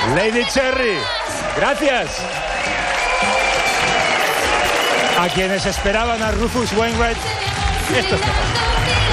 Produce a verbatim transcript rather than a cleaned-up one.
Lady Cherry, gracias. A quienes esperaban a Rufus Wainwright, esto es mejor.